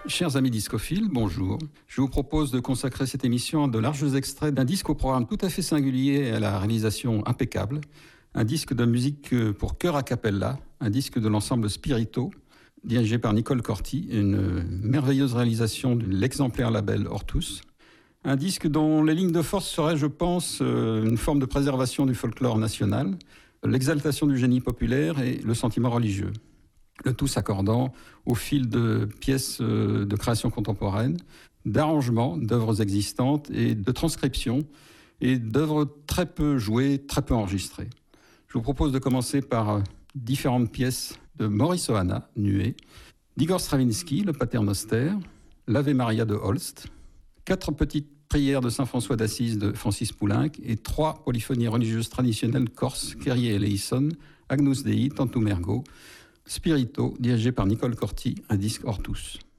Chers amis discophiles, bonjour. Je vous propose de consacrer cette émission à de larges extraits d'un disque au programme tout à fait singulier et à la réalisation impeccable. Un disque de musique pour chœur a cappella, un disque de l'ensemble Spirito, dirigé par Nicole Corti, une merveilleuse réalisation de l'exemplaire label Hortus. Un disque dont les lignes de force seraient, je pense, une forme de préservation du folklore national, l'exaltation du génie populaire et le sentiment religieux. Le tout s'accordant au fil de pièces de création contemporaine, d'arrangements d'œuvres existantes et de transcriptions et d'œuvres très peu jouées, très peu enregistrées. Je vous propose de commencer par différentes pièces de Maurice Ohana, Nuée, d'Igor Stravinsky, le Paternoster, l'Ave Maria de Holst, 4 petites prières de Saint François d'Assise de Francis Poulenc et 3 polyphonies religieuses traditionnelles corses, Kyrie eleison, Agnus Dei, Tantum Ergo, Spirito, dirigé par Nicole Corti, un disque Hortus.